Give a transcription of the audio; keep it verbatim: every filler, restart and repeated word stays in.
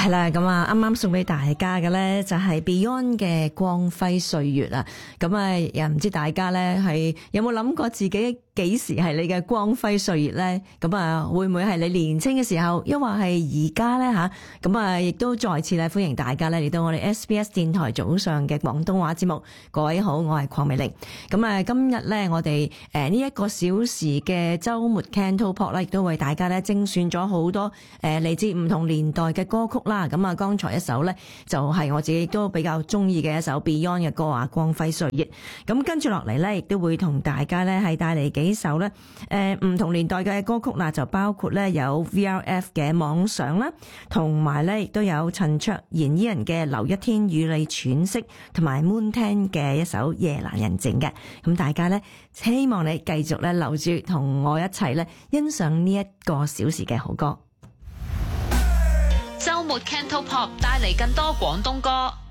係啦，咁啊，啱啱送俾大家嘅咧就係 Beyond 嘅光輝歲月啊，咁啊，又唔知大家咧係有冇諗過自己幾時係你嘅光輝歲月咧？咁啊，會唔會係你年青嘅時候，抑或係而家咧吓？咁啊，亦都再次咧歡迎大家咧嚟到我哋 S B S 電台早上嘅廣東話節目。各位好，我係鄺美玲。咁啊，今日咧我哋誒呢一個小時嘅周末 Cantopop 咧，亦都為大家咧精選咗好多誒嚟自唔同年代嘅歌曲啦。咁啊，剛才一首咧就係我自己都比較中意嘅一首 Beyond 嘅歌啊，《光輝歲月》。咁跟住落嚟咧，亦都會同大家咧係帶嚟幾首咧誒唔同年代嘅歌曲啦，就包括咧有 V R F 嘅妄想啦，同埋咧亦都有陳卓賢依人嘅留一天與你喘息，同埋 Moon Ten 嘅一首夜闌人靜嘅。咁大家咧希望你繼續咧留住同我一齊咧欣賞呢一個小時嘅好歌。 周末 Cantopop 帶嚟更多廣東歌。